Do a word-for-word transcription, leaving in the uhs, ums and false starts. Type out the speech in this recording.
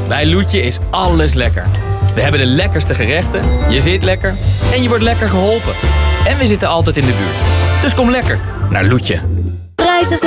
Bij Loetje is alles lekker. We hebben de lekkerste gerechten, je zit lekker en je wordt lekker geholpen. En we zitten altijd in de buurt. Dus kom lekker naar Loetje. Prijzen